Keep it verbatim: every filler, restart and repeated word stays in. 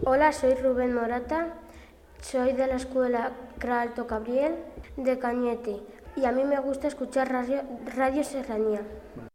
Hola, soy Rubén Morata, soy de la escuela Cra Alto Cabriel de Cañete y a mí me gusta escuchar Radio, Radio Serranía.